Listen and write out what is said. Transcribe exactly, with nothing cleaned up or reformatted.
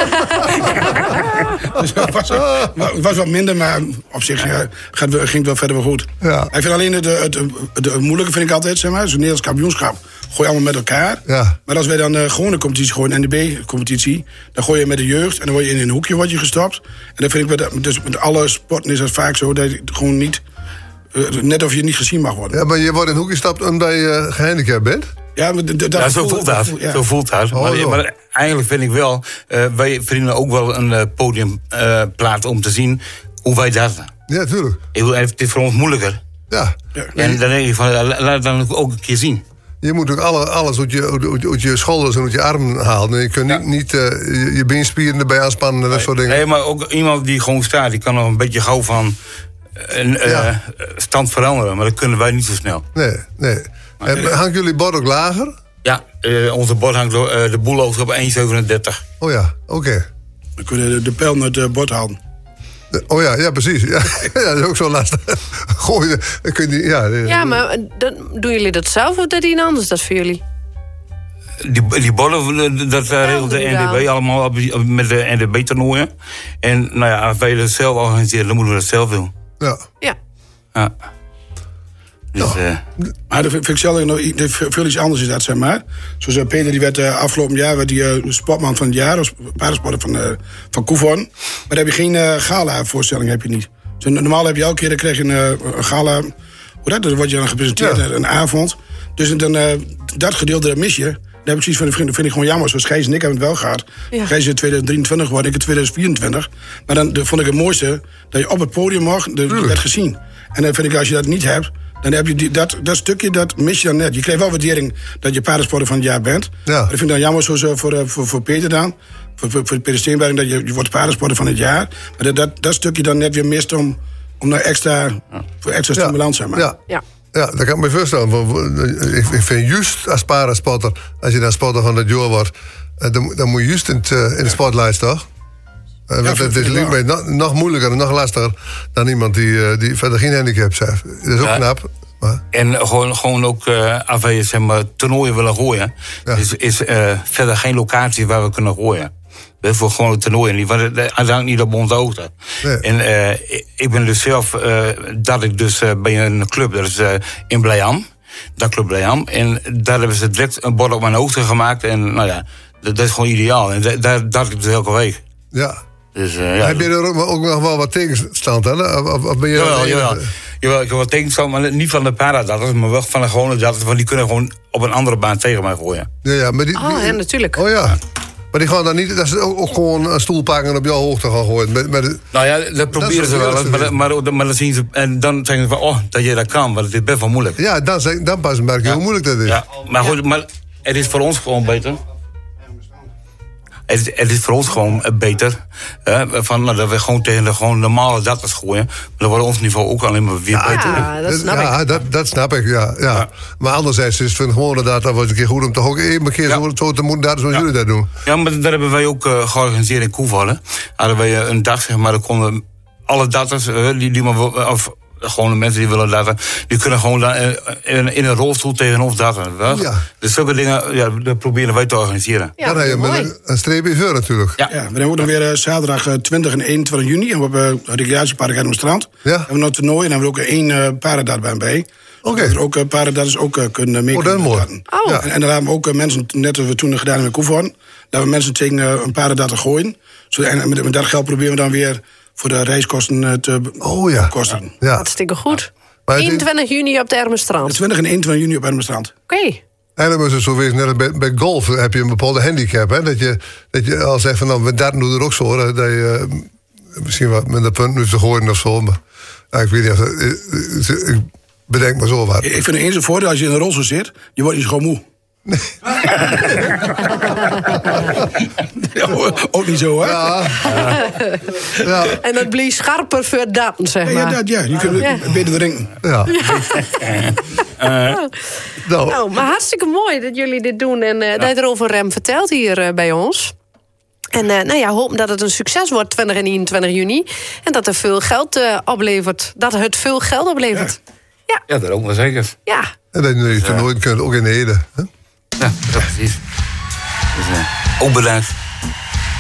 Dus het was, het was wat minder, maar op zich ja, gaat, ging het wel verder wel goed. Ja. Ik vind alleen het, het, het, het moeilijke vind ik altijd, zeg maar, zo'n Nederlands kampioenschap. Gooi je allemaal met elkaar. Ja. Maar als wij dan uh, gewoon een competitie gooien, een N D B-competitie, dan gooi je met de jeugd en dan word je in een hoekje word je gestopt. En dan vind ik, met, dus met alle sporten is het vaak zo dat je gewoon niet, uh, net of je niet gezien mag worden. Ja, maar je wordt in een hoekje gestapt omdat je uh, gehandicapt bent? Ja, maar dat ja, zo voelt dat. Ja. Zo voelt dat. Oh, maar, maar eigenlijk vind ik wel, uh, wij verdienen ook wel een uh, podiumplaat uh, om te zien hoe wij dat. Ja, tuurlijk. Het is voor ons moeilijker. Ja. ja. En dan denk ik van, laat het dan ook een keer zien. Je moet ook alle, alles uit je, uit, uit je schouders en uit je armen halen. Je kunt ja. niet, niet uh, je, je beenspieren erbij aanspannen en dat nee, soort dingen. Nee, maar ook iemand die gewoon staat, die kan nog een beetje gauw van een uh, ja. stand veranderen. Maar dat kunnen wij niet zo snel. Nee, nee. En, uh, hangt jullie bord ook lager? Ja, uh, onze bord hangt uh, de boel op één komma zevenendertig. Oh ja, oké. Okay. We kunnen de, de pijl naar het bord halen. Oh ja, ja, precies. Ja, ja, dat is ook zo lastig. Gooi, dan kun je, ja, ja, maar dan, doen jullie dat zelf of dat iemand anders dat voor jullie? Die, die bollen, dat ja, regelt de N D B allemaal met de N D B-toernooien. En nou ja, als wij dat zelf organiseren, dan moeten we dat zelf doen. Ja. Ja. ja. Dus, uh, maar dat vind ik zelf nog veel iets anders is dat, zeg maar. Zoals uh, Peter, die werd uh, afgelopen jaar werd die, uh, sportman van het jaar, of paardensporter van, uh, van Koevoorn. Maar dan heb je geen uh, gala-voorstelling, heb je niet. Dus normaal heb je elke keer, dan krijg je een, uh, een gala, hoe dat, dan word je dan gepresenteerd, ja. een avond. Dus dan, uh, dat gedeelte, dat mis je. Dan heb ik zoiets van, dat vind, vind ik gewoon jammer. Zoals Gijs en ik hebben het wel gehad. Ja. Gijs is in tweeduizend drieëntwintig geworden, ik in tweeduizend vierentwintig. Maar dan de, vond ik het mooiste, dat je op het podium mag, dat werd gezien. En dan vind ik, als je dat niet hebt, dan heb je die, dat, dat stukje, dat mis je dan net. Je krijgt wel waardering dat je paardensporter van het jaar bent. Ja. Dat vind ik dan jammer, zoals voor, voor, voor Peter dan. Voor, voor, voor Peter Steenberg, dat je, je wordt paardensporter van het jaar. Maar dat, dat, dat stukje dan net weer mist om, om naar extra, ja. voor extra stimulans, zeg maar. Ja. Ja. Ja, dat kan ik me voorstellen. Ik, ik vind juist als paardensporter, als je dan sporter van het jaar wordt, dan, dan moet je juist in, het, in de spotlight, toch? Ja, want het is mij nog, nog moeilijker en nog lastiger dan iemand die, die verder geen handicap heeft. Dat is ook ja, knap. Maar. En gewoon, gewoon ook, uh, als wij zeg maar, toernooien willen gooien, ja. is, is uh, verder geen locatie waar we kunnen gooien. We voor gewoon een toernooi niet, want het hangt niet op onze hoogte. Nee. En uh, ik ben dus zelf, uh, dat ik dus uh, bij een club, dat is uh, in Blijham, dat club Blijham. En daar hebben ze direct een bord op mijn hoogte gemaakt. En nou ja, dat, dat is gewoon ideaal. En daar dat ik dus elke week. Ja. Dus, uh, ja, heb je er ook, ook nog wel wat tegenstand aan? Of, of ben je jawel, jawel. jawel, ik heb wat tegenstand, maar niet van de paradatters, maar wel van de gewone datters, want die kunnen gewoon op een andere baan tegen mij gooien. Ja, ja, maar die, oh, ja, natuurlijk. Oh ja. Maar die gaan dan niet, dat is ook, ook gewoon een stoel pakken en op jouw hoogte gaan gooien. Met, met, nou ja, dat proberen dat ze wel, maar, maar, maar, maar dan zien ze, en dan zeggen ze van, oh, dat je dat kan, maar het is best wel moeilijk. Ja, dan, dan pas merk je ja. hoe moeilijk dat is. Ja, maar goed, maar het is voor ons gewoon beter. Het, het is voor ons gewoon beter. Uh, van, nou, dat we gewoon tegen de gewoon normale datters gooien. Maar dan wordt ons niveau ook alleen maar weer ja, beter. Ja, dat snap ja, ik. Dat, dat snap ik, ja. ja. ja. Maar anderzijds is het van gewone data was een keer goed om toch ook even een keer ja. zo, zo te moeten daten zoals ja. jullie dat doen. Ja, maar daar hebben wij ook uh, georganiseerd in Koevallen. Hadden wij uh, een dag, zeg maar, dan konden alle datters, uh, die, die maar, of gewoon de mensen die willen daten, die kunnen gewoon da- in, in een rolstoel tegen ons daten. Ja. Dus zulke dingen, ja, dat proberen wij te organiseren. Ja, dan heb je met een, een streepje voor natuurlijk. Ja, ja we hebben ook nog weer uh, zaterdag uh, twintig en eenentwintig juni. En we hebben uh, recreatiepark aan het strand. Ja. We hebben nog een toernooi en dan hebben we ook één uh, paardendatbaan bij. Oké. Okay. Dat er ook uh, paardendatters ook uh, kunnen mee. Oh, dat is mooi. Oh. Ja. En, en dan hebben we ook uh, mensen, net als we toen gedaan hebben met Koevoorn, dat we mensen tegen uh, een paardendatter gooien. Zo, en met, met dat geld proberen we dan weer voor de reiskosten te oh, ja. kosten. Ja. Hartstikke goed. Ja. eenentwintig juni op de Ermenstrand. twintig en eenentwintig juni op Ermenstrand. Oké. Okay. En dan is het zo wezen, net bij, bij golf heb je een bepaalde handicap. Hè? Dat, je, dat je al zegt van, nou, met dat doet er ook zo. Dat je uh, misschien wat minder punten hoeft te gooien of zo. Maar nou, ik weet niet of dat, ik bedenk maar zo wat. Ik vind het eens een voordeel als je in een rolstoel zit, je wordt niet gewoon moe. Nee. Ook niet zo, hè? Ja. Ja. En dat blijft scherper voor daten, zeg maar. Ja, dat, ja. Je kunt ja. beter drinken. Ja. uh. nou. nou, maar hartstikke mooi dat jullie dit doen. En uh, ja. dat je erover Rem vertelt hier uh, bij ons. En uh, nou ja, hopen dat het een succes wordt, twintig en eenentwintig juni. En dat er veel geld uh, oplevert. Dat het veel geld oplevert. Ja, ja. ja dat ook wel zeker. Ja. En dat je nooit kunt, ook in Ede. Hè? Ja, ja, precies. Dus, uh, ook bedankt.